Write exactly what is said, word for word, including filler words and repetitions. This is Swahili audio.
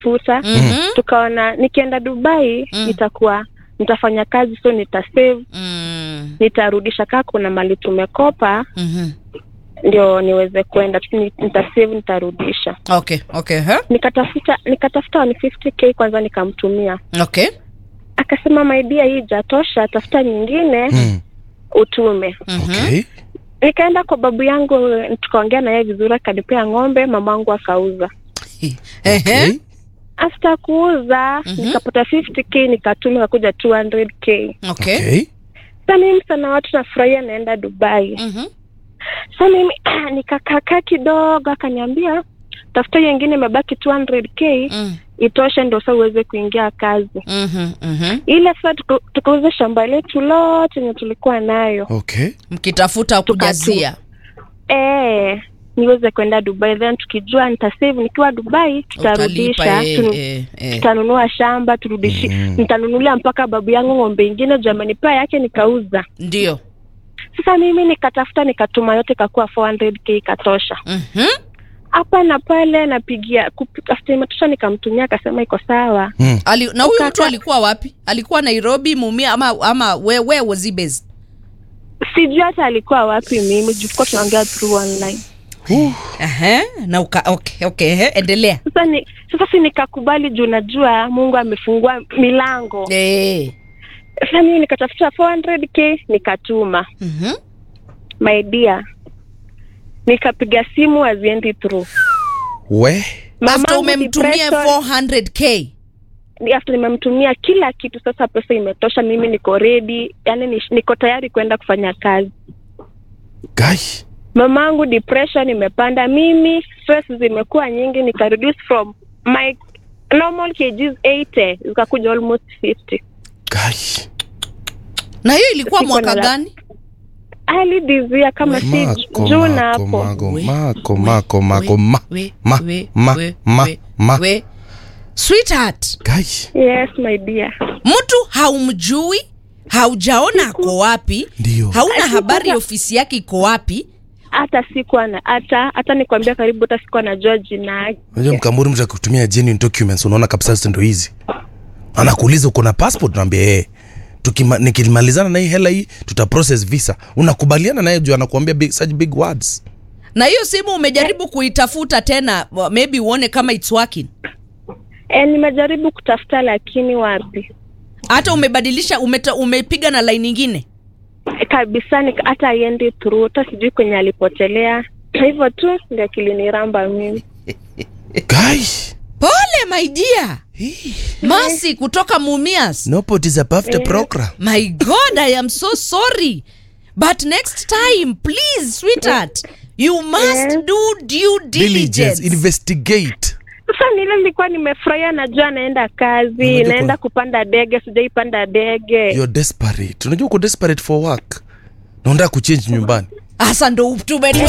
kutafuta. Mm-hmm. Tukaona nikienda Dubai mm. nitakuwa nitafanya kazi, so nitasave. Mm. Nitarudisha kaa kuna mali tumekopa. Mhm. Ndio niweze kwenda, nitasave nitarudisha. Okay, okay, huh? Nikatafuta nikatafuta one hundred fifty thousand kwanza nikamtumia. Okay. Akasema my dear, hii jatosha, tafuta nyingine mm. utume. Okay. Nikaenda kwa babu yangu, tukaongea na yeye vizuri, akanipea ng'ombe, mamangu akauza. Okay. After kuuza mm-hmm. nikapata fifty thousand nikatuma kuja two hundred thousand. Okay. Okay. Sasa mimi sana watu nafurahia naenda Dubai. Mhm. Sasa mimi nikakaa kidogo, akaniambia tafuta nyingine mabaki two hundred thousand mm. itoshe ndio sasa uweze kuingia kazi. Mhm. Mhm. Ile sasa tukauza shamba letu lote yenye tulikuwa nayo. Okay. Mkitafuta kujazia. Eh, niweze kwenda Dubai, then tukijua nitasave nikiwa Dubai tutarudisha. Eh, Tunu, eh, eh. tutanunua shamba turudishi. Mm. Nitanunulia mpaka babu yangu ng'ombe nyingine jamani pia yake nikauza. Ndio. Sasa mimi nikatafuta nikatuma yote kakuwa four hundred thousand katosha. Mhm. Hapa na pale napigia after imetosha nikamtumia akasema iko sawa. Mm. Ali, na huyu mtu alikuwa wapi? Alikuwa Nairobi, Mumia ama ama where, where was he based? Sijui hata alikuwa wapi, mimi tulikuwa tunaongea through online. Aha, na uka, okay, okay, he, endelea. Sasa ni sasa si nikakubali juu najua Mungu amefungua milango. Eh. Sasa mimi nikatafuta four hundred thousand nikatuma. Mhm. My dear, nikapiga simu aziendi through. We? After umemtumia four hundred thousand? After nimemtumia kila kitu, sasa pesa imetosha, mimi niko ready, yani niko tayari kwenda kufanya kazi. Guys. Mamangu depression imepanda, mimi stress zimekuwa nyingi, nika reduce from my normal kgs eighty zikakuja almost fifty. Guys. Na hiyo ilikuwa mwaka gani? Ali dizia kama si June hapo. Mako mako mako mako ma ma ma ma ma we sweetheart. Guys. Yes my dear. Mtu haumjui, haujaona ako wapi, hauna habari ofisi yake iko wapi. Hata sikuwa na hata hata nikwambia karibu hata sikuwa na George na. Unajua Mkamburi mtu akutumia genuine documents unaona kabisa sasa ndio hizi. Anakuuliza uko na passport, naambia eh tukima nikimalizana na hii hela hii tuta process visa. Unakubaliana naye juu anakuambia big, such big words. Na hiyo simu umejaribu kuitafuta tena maybe uone kama it's working? Eh, nimejaribu kutafuta lakini wapi. Hata umebadilisha umeta, umepiga na line nyingine? Kabisa nika hata aende through, hata sijui kwenye alipotelea. Hivyo tu ndio kiliniramba mimi. Guys, pole my dear. Masi kutoka Mumias. No pot is above the program. My God, I am so sorry. But next time, please, sweetheart, you must yeah. do due diligence. diligence. Investigate. Sasa nile nilikuwa nimefurahia najua naenda kazi, naenda kupanda ndege, sijaipanda ndege. You're desperate. Unajua uko desperate for work. Naenda kuchange nyumbani. Asa ndo tume